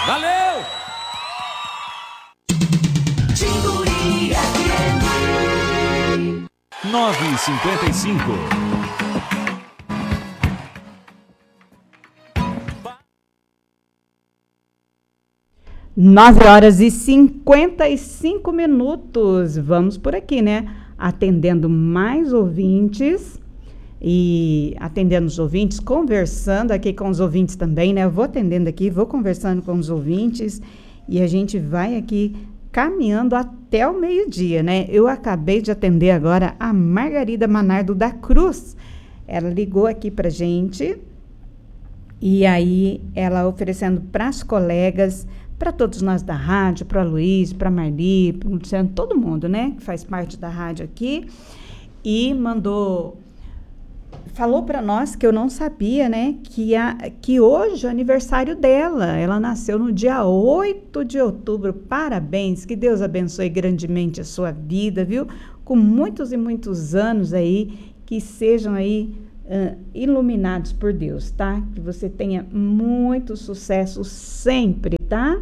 Valeu! Timburi FM 9h55. 9h55. Vamos por aqui, né? Atendendo mais ouvintes e atendendo os ouvintes, conversando aqui com os ouvintes também, né? Eu vou atendendo aqui, vou conversando com os ouvintes e a gente vai aqui caminhando até o meio-dia, né? Eu acabei de atender agora a Margarida Manardo da Cruz. Ela ligou aqui pra gente e aí ela oferecendo para as colegas, para todos nós da rádio, para a Luiz, para a Marli, para o Luciano, todo mundo, né, que faz parte da rádio aqui, e falou para nós, que eu não sabia, né, que hoje é o aniversário dela. Ela nasceu no dia 8 de outubro. Parabéns, que Deus abençoe grandemente a sua vida, viu? Com muitos e muitos anos aí, que sejam aí iluminados por Deus, tá? Que você tenha muito sucesso sempre, tá?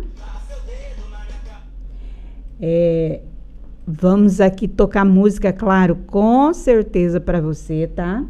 Vamos aqui tocar música, claro, com certeza para você, tá?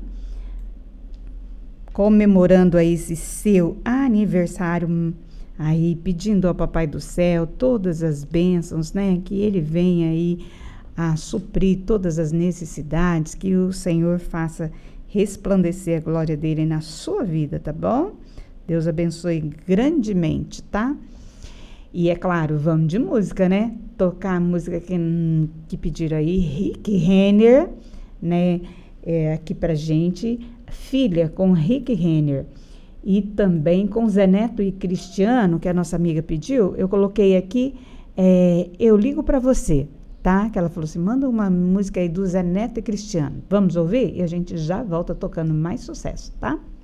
Comemorando aí esse seu aniversário, aí pedindo ao Papai do Céu todas as bênçãos, né? Que ele venha aí a suprir todas as necessidades, que o Senhor faça resplandecer a glória dele na sua vida, tá bom? Deus abençoe grandemente, tá? E é claro, vamos de música, né? Tocar a música que pediram aí, Rick Renner, né? Aqui pra gente, Filha, com Rick Renner. E também com Zé Neto e Cristiano, que a nossa amiga pediu, eu coloquei aqui, Eu Ligo Pra Você, tá? Que ela falou assim, manda uma música aí do Zé Neto e Cristiano. Vamos ouvir? E a gente já volta tocando mais sucesso, tá?